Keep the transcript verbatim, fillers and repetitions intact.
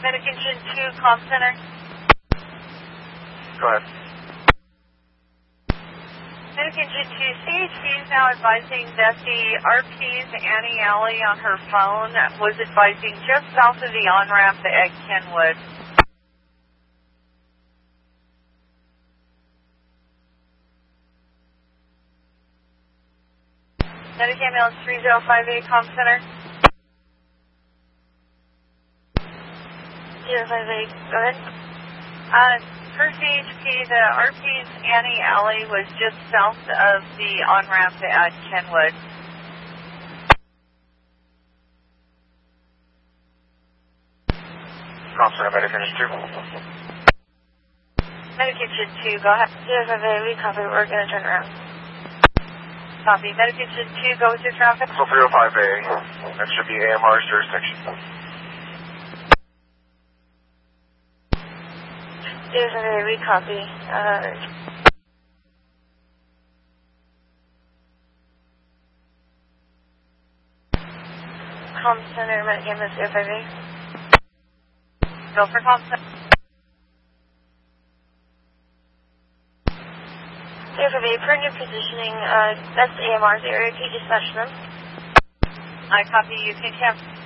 Medication two, Comm Center. Go ahead. Medication two, C H P is now advising that the R P's Annie Alley on her phone was advising just south of the on-ramp at Kenwood. Medic ambulance three zero five eight, Comm Center. zero five eight, go ahead. Uh, per C H P, the R P's Annie Alley was just south of the on-ramp at Kenwood. Comm Center, Medication two. Medication two, go ahead. zero five eight, we copy, we're going to turn around. Copy. Medication two, go with your traffic. So three oh five A, that should be A M R's jurisdiction. zero five eight, we copy. Uh, Comm Center, Medic ambulance zero five eight. Go for Comm Center. zero five eight, per new positioning, uh, that's A M R's area, can you dispatch them? I copy. You can camp.